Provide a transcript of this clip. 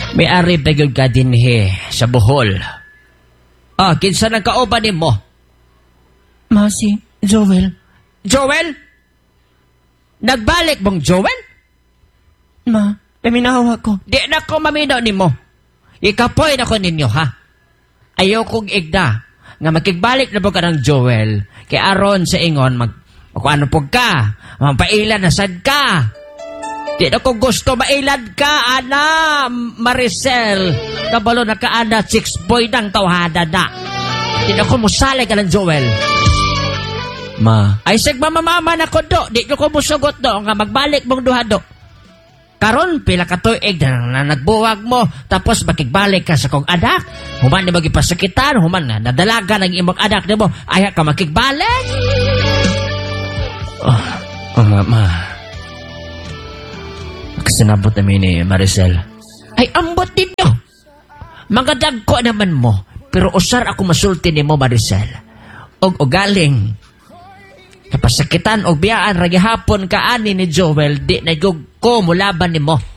May ari ba yun ka dinhi sa Bohol? Kinsa nagkaoban ni mo? Ma, si Joel. Joel? Nagbalik mong Joel? Ma, paminawa ko. Di na ko maminaw ni mo. Ikapoy na ko ninyo, ha? Ayaw kong igda nga makigbalik na po ka ng Joel kay aron sa ingon ano po ka, mampailan na sad ka. Di na ko gusto mailad ka, ana, Maricel. Kabalo na ka, ana, 6 boy ng tawhada na. Di na ko musali ka ng Joel. Ma. Ay, sigmamamama na ko do. Di ko musugot do nga magbalik mong duha do. Karon pila ka tuig na nagbuwag mo, tapos makigbalik ka sa kong anak. Human na magipasakitan, human na nadalaga ng imong anak na mo, ayaw ka makigbalik. Ma. Kasinabot namin ni Maricel. Ay, ambot ninyo. Mga dagko naman mo, pero usar ako masulti ni mo, Maricel. Og ugaling, kapasakitan o biyaan, ragihapon ka ani ni Joel, di na ko mulaban ni mo.